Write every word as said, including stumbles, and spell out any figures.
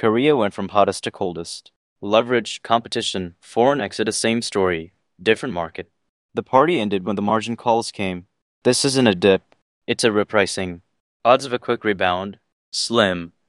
Korea went from hottest to coldest. Leverage, competition, foreign exit, the same story, different market. The party ended when the margin calls came. This isn't a dip, it's a repricing. Odds of a quick rebound, slim.